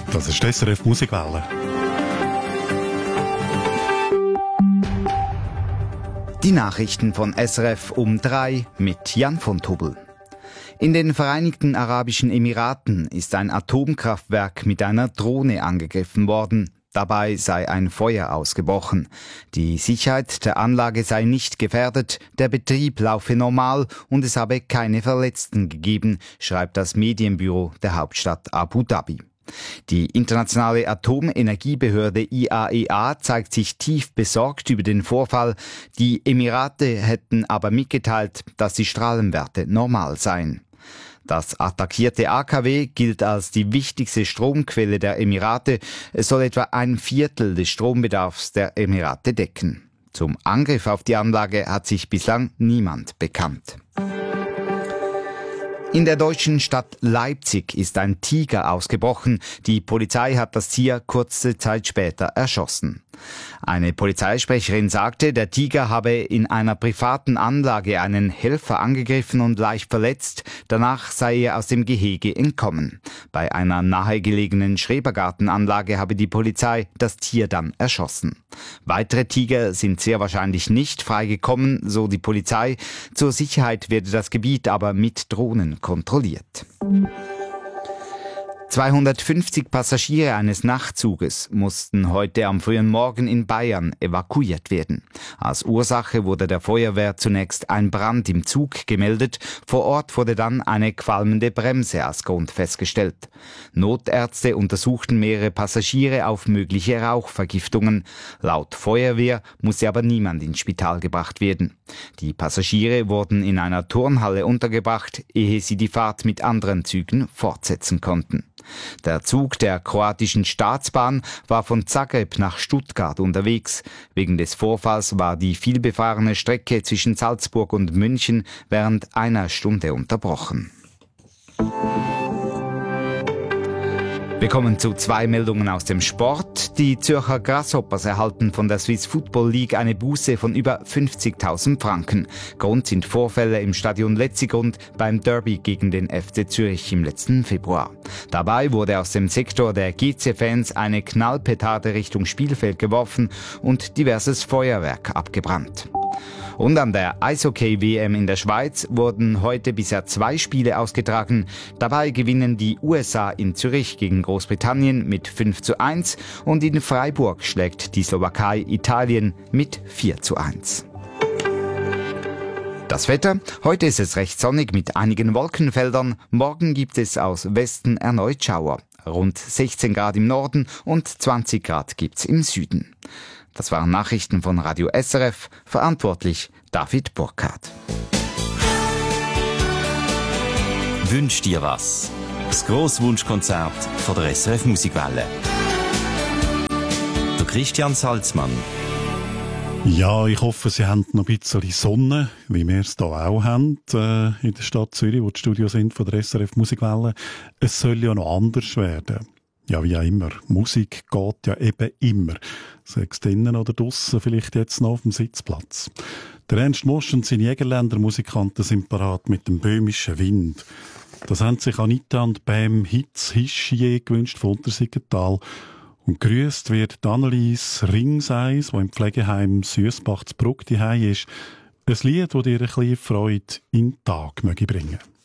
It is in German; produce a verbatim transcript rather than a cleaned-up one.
Das ist die S R F Musikwelle. Die Nachrichten von S R F um drei mit Jan von Tobel. In den Vereinigten Arabischen Emiraten ist ein Atomkraftwerk mit einer Drohne angegriffen worden. Dabei sei ein Feuer ausgebrochen. Die Sicherheit der Anlage sei nicht gefährdet, der Betrieb laufe normal und es habe keine Verletzten gegeben, schreibt das Medienbüro der Hauptstadt Abu Dhabi. Die internationale Atomenergiebehörde I A E A zeigt sich tief besorgt über den Vorfall. Die Emirate hätten aber mitgeteilt, dass die Strahlenwerte normal seien. Das attackierte A K W gilt als die wichtigste Stromquelle der Emirate. Es soll etwa ein Viertel des Strombedarfs der Emirate decken. Zum Angriff auf die Anlage hat sich bislang niemand bekannt. In der deutschen Stadt Leipzig ist ein Tiger ausgebrochen. Die Polizei hat das Tier kurze Zeit später erschossen. Eine Polizeisprecherin sagte, der Tiger habe in einer privaten Anlage einen Helfer angegriffen und leicht verletzt. Danach sei er aus dem Gehege entkommen. Bei einer nahegelegenen Schrebergartenanlage habe die Polizei das Tier dann erschossen. Weitere Tiger sind sehr wahrscheinlich nicht freigekommen, so die Polizei. Zur Sicherheit werde das Gebiet aber mit Drohnen kontrolliert. zweihundertfünfzig Passagiere eines Nachtzuges mussten heute am frühen Morgen in Bayern evakuiert werden. Als Ursache wurde der Feuerwehr zunächst ein Brand im Zug gemeldet. Vor Ort wurde dann eine qualmende Bremse als Grund festgestellt. Notärzte untersuchten mehrere Passagiere auf mögliche Rauchvergiftungen. Laut Feuerwehr musste aber niemand ins Spital gebracht werden. Die Passagiere wurden in einer Turnhalle untergebracht, ehe sie die Fahrt mit anderen Zügen fortsetzen konnten. Der Zug der kroatischen Staatsbahn war von Zagreb nach Stuttgart unterwegs. Wegen des Vorfalls war die vielbefahrene Strecke zwischen Salzburg und München während einer Stunde unterbrochen. Wir kommen zu zwei Meldungen aus dem Sport. Die Zürcher Grasshoppers erhalten von der Swiss Football League eine Buße von über fünfzigtausend Franken. Grund sind Vorfälle im Stadion Letzigrund beim Derby gegen den F C Zürich im letzten Februar. Dabei wurde aus dem Sektor der G C-Fans eine Knallpetarde Richtung Spielfeld geworfen und diverses Feuerwerk abgebrannt. Und an der Eishockey-W M in der Schweiz wurden heute bisher zwei Spiele ausgetragen. Dabei gewinnen die U S A in Zürich gegen Großbritannien mit fünf zu eins und in Freiburg schlägt die Slowakei Italien mit vier zu eins. Das Wetter. Heute ist es recht sonnig mit einigen Wolkenfeldern. Morgen gibt es aus Westen erneut Schauer. Rund sechzehn Grad im Norden und zwanzig Grad gibt's im Süden. Das waren Nachrichten von Radio S R F, verantwortlich David Burkhardt. Wünsch dir was? Das Grosswunschkonzert von der S R F Musikwelle. Der Christian Salzmann. Ja, ich hoffe, Sie haben noch ein bisschen Sonne, wie wir es hier auch haben, äh, in der Stadt Zürich, wo die Studios sind von der S R F Musikwelle. Es soll ja noch anders werden. Ja, wie auch immer. Musik geht ja eben immer. Sei es drinnen oder draussen, vielleicht jetzt noch auf dem Sitzplatz. Der Ernst Mosch und seine Jägerländer Musikanten sind parat mit dem böhmischen Wind. Das haben sich Anita und Bam Hitz Hischier gewünscht von Untersiggenthal. Und grüßt wird Annelies Ringseis, die im Pflegeheim Süssbach zu Bruck daheim ist. Ein Lied, das dir ein bisschen Freude in den Tag bringen möge.